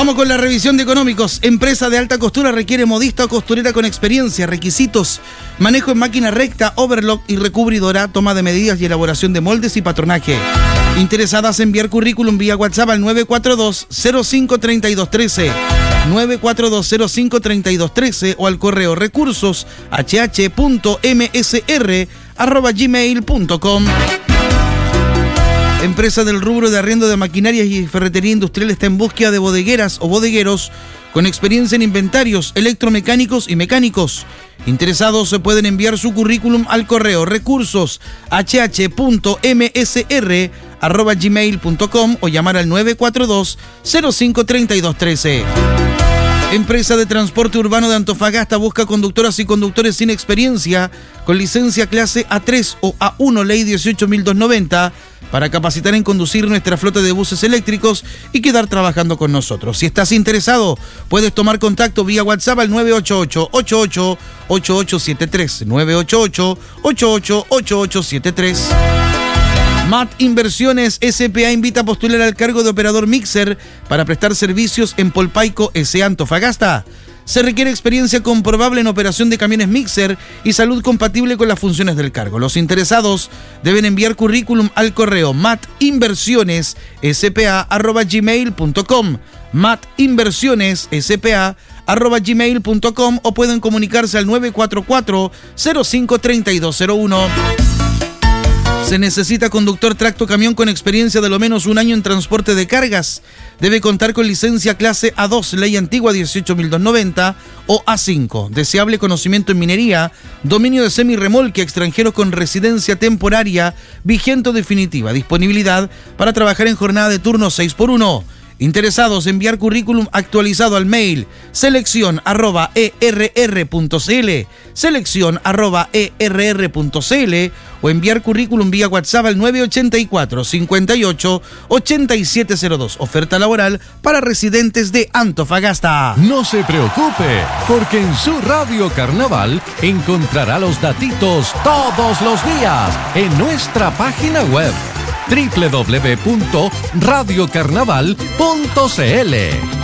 Vamos con la revisión de económicos. Empresa de alta costura requiere modista o costurera con experiencia. Requisitos: manejo en máquina recta, overlock y recubridora, toma de medidas y elaboración de moldes y patronaje. Interesadas en enviar currículum vía WhatsApp al 942-053213, 942-053213 o al correo recursos@gmail.com. Empresa del rubro de arriendo de maquinarias y ferretería industrial está en búsqueda de bodegueras o bodegueros con experiencia en inventarios, electromecánicos y mecánicos. Interesados se pueden enviar su currículum al correo recursos@msr.gmail.com o llamar al 942-053213. Empresa de transporte urbano de Antofagasta busca conductoras y conductores sin experiencia con licencia clase A3 o A1, ley 18.290, para capacitar en conducir nuestra flota de buses eléctricos y quedar trabajando con nosotros. Si estás interesado, puedes tomar contacto vía WhatsApp al 988-888873, 988-888873. MAT Inversiones S.p.A. invita a postular al cargo de operador mixer para prestar servicios en Polpaico S.A. Antofagasta. Se requiere experiencia comprobable en operación de camiones mixer y salud compatible con las funciones del cargo. Los interesados deben enviar currículum al correo matinversiones.spa@gmail.com, matinversiones.spa@gmail.com o pueden comunicarse al 944-053201. Se necesita conductor tracto camión con experiencia de lo menos un año en transporte de cargas. Debe contar con licencia clase A2, ley antigua 18.290 o A5. Deseable conocimiento en minería, dominio de semirremolque, extranjeros con residencia temporaria, vigente o definitiva. Disponibilidad para trabajar en jornada de turno 6x1. Interesados, enviar currículum actualizado al mail selección@err.cl, selección@err.cl o enviar currículum vía WhatsApp al 984 58 8702. Oferta laboral para residentes de Antofagasta. No se preocupe, porque en su Radio Carnaval encontrará los datitos todos los días en nuestra página web www.radiocarnaval.cl.